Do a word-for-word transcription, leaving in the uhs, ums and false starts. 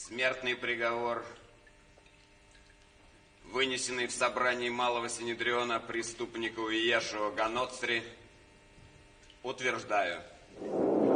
Смертный приговор, вынесенный в собрании Малого Синедриона преступнику Иешуа Ганоцри, утверждаю.